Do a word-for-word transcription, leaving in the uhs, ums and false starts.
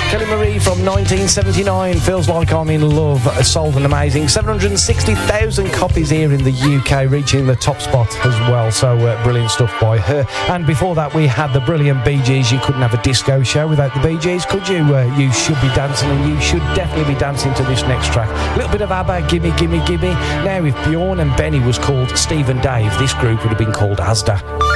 Kelly Marie from nineteen seventy-nine, Feels Like I'm in Love, sold an amazing seven hundred sixty thousand copies here in the U K, reaching the top spot as well, so uh, brilliant stuff by her. And before that we had the brilliant Bee Gees. You couldn't have a disco show without the Bee Gees, could you? Uh, you should be dancing, and you should definitely be dancing to this next track. A little bit of ABBA, Gimme Gimme Gimme. Now if Bjorn and Benny was called Steve and Dave, this group would have been called Asda.